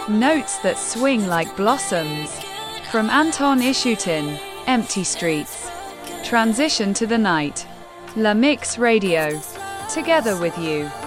Notes that swing like blossoms. From Anton Ishutin, Empty Streets. Transition to the Night. La Mix Radio. Together with you.